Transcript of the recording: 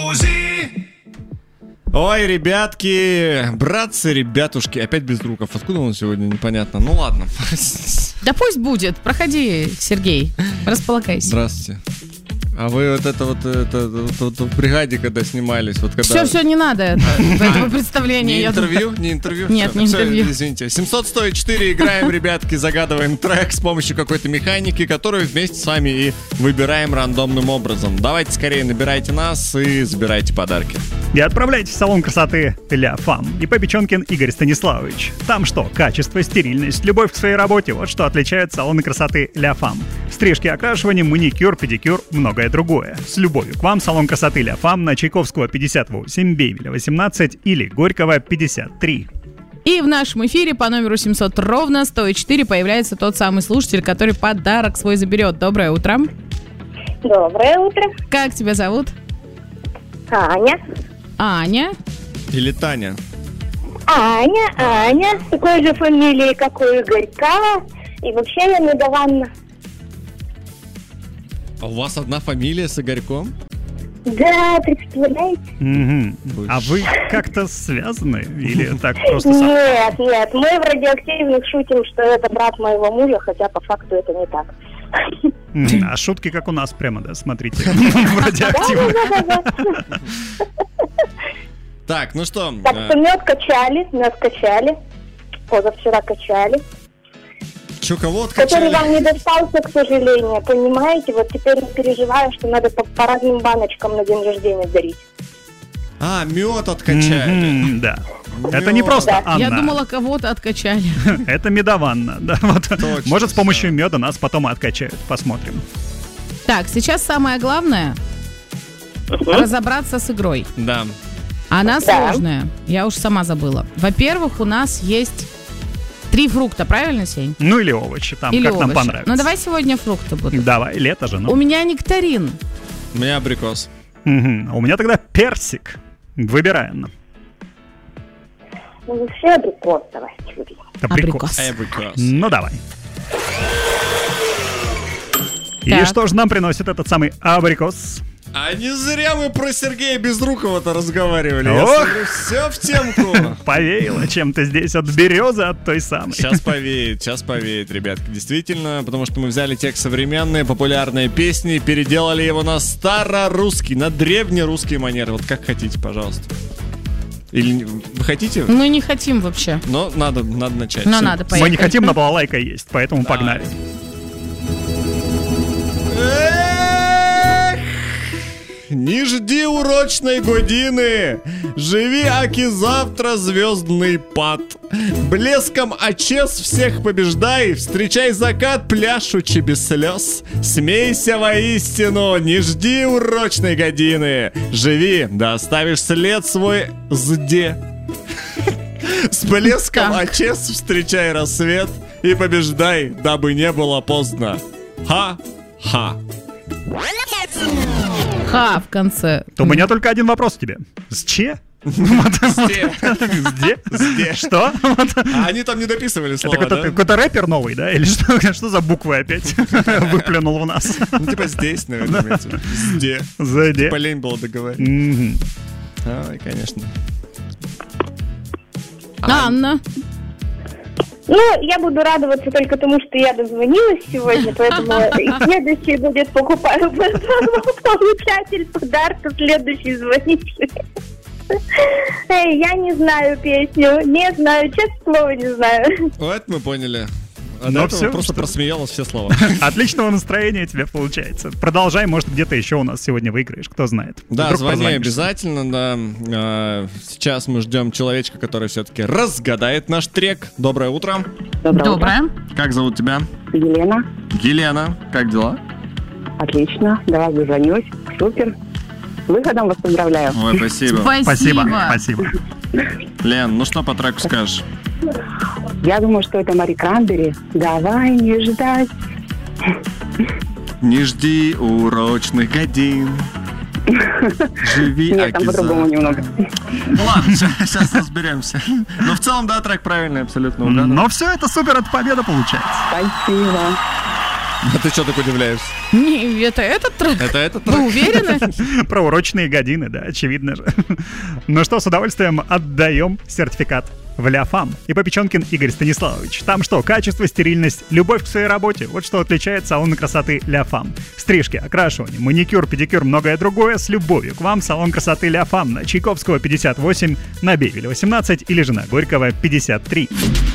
Ой, ребятки, братцы, ребятушки. Опять Безруков. Откуда он сегодня, непонятно. Ну ладно. Да пусть будет. Проходи, Сергей. Располагайся. Здравствуйте. А вы вот в бригаде, когда снимались, вот когда... Все, не надо этого представления. Не интервью? Не интервью? Нет, не интервью. Извините. 700-104 играем, ребятки, загадываем трек с помощью какой-то механики, которую вместе с вами и выбираем рандомным образом. Давайте скорее набирайте нас и забирайте подарки. И отправляйтесь в салон красоты Ля Фам. ИП Печенкин Игорь Станиславович. Там что? Качество, стерильность, любовь к своей работе. Вот что отличают салоны красоты Ля Фам. Стрижки, окрашивание, маникюр, педикюр, многое другое. С любовью к вам салон красоты Ля Фам на Чайковского 58, Бейвеля 18 или Горького 53. И в нашем эфире по номеру 700 ровно 104 появляется тот самый слушатель, который подарок свой заберет. Доброе утро. Доброе утро. Как тебя зовут? Аня. Аня. Или Таня? Аня. С такой же фамилией, как у Игорька. И вообще я недавно... А у вас одна фамилия с Игорьком? Да, представляете? Угу. А вы как-то связаны? Или так просто... Нет. Мы в радиоактивных шутим, что это брат моего мужа, хотя по факту это не так. А шутки как у нас прямо, да, смотрите. В радиоактивных. Так, ну что... Так что мед качали. Позавчера качали. Че, кого откачали? Который вам не достался, к сожалению, понимаете? Вот теперь я переживаю, что надо по разным баночкам на день рождения дарить. А, мед откачали. Да. Это не просто Анна. Я думала, кого-то откачали. Это медованна. Да, вот. Может, с помощью меда нас потом и откачают. Посмотрим. Так, сейчас самое главное разобраться с игрой. Да. Она сложная. Я уж сама забыла. Во-первых, у нас есть 3 фрукта, правильно, Сень? Ну или овощи, там, или как овощи. нам понравится. Ну давай сегодня фрукты будут. Давай, лето же. У меня нектарин. У меня абрикос. Угу. У меня тогда персик. Выбираем. Ну, все абрикос давайте выберем. Абрикос. Ну давай. Так. И что же нам приносит этот самый абрикос? А не зря мы про Сергея Безрукова-то разговаривали. Ох! Я смотрю, все в темку. Повеяло чем-то здесь от березы, от той самой. Сейчас повеет, ребятки. Действительно, потому что мы взяли текст современные, популярные песни и переделали его на старорусский, на древнерусские манеры. Вот как хотите, пожалуйста. Или вы хотите? Мы не хотим вообще. Но надо начать. Но надо поехать. Мы не хотим, но балалайка есть, поэтому погнали. Не жди урочной годины, живи, аки завтра звездный пад. Блеском очес всех побеждай, встречай закат, пляшучи без слез. Смейся воистину, не жди урочной годины, живи, да оставишь след свой зде. С блеском очес встречай рассвет и побеждай, дабы не было поздно. Ха-ха. Ха в конце. У меня только один вопрос к тебе. С че? Где? Что? А они там не дописывали слова, это какой-то рэпер новый, да? Или что? Что за буквы опять выплюнул в нас? Ну, типа здесь, наверное. Где? Типа лень было договорить. Ой, конечно. Анна. Ну, я буду радоваться только тому, что я дозвонилась сегодня, поэтому следующий будет получатель подарка, следующий звонитель. Эй, я не знаю песню, не знаю, честное слово, не знаю. Вот мы поняли. Но все, просто просмеялась все слова. Отличного настроения тебе получается. Продолжай, может, где-то еще у нас сегодня выиграешь, кто знает. Да, вдруг звони позвонишь. обязательно, да. Сейчас мы ждем человечка, который все-таки разгадает наш трек. Доброе утро. Доброе. Как зовут тебя? Елена. Елена, как дела? Отлично, давай дозвонюсь. Супер. С выходом вас поздравляю. Ой, спасибо. Спасибо. Лен, ну что по треку скажешь? Я думаю, что это Мари Кранбери. Давай не ждать. Не жди урочных годин. Живи, Нет, там по-другому немного. Ну ладно, сейчас разберемся. Но в целом, да, трек правильный, абсолютно угадан. Но все это супер, от победа получается. Спасибо. А ты что так удивляешься? Не, это этот трек? Это этот Вы трек? уверены? Про урочные годины, да, очевидно же. Ну что, с удовольствием отдаем сертификат в Ля Фам. И Попеченкин Игорь Станиславович. Там что, качество, стерильность, любовь к своей работе. Вот что отличает салон красоты Ля Фам. Стрижки, окрашивание, маникюр, педикюр, многое другое с любовью к вам. Салон красоты Ля Фам на Чайковского 58, на Бевеля 18 или же на Горького 53.